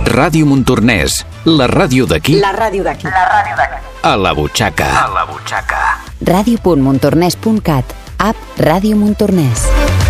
Ràdio Montornès, la ràdio d'aquí. La ràdio d'aquí. A la butxaca. Ràdio.montornès.cat. App Ràdio Montornès.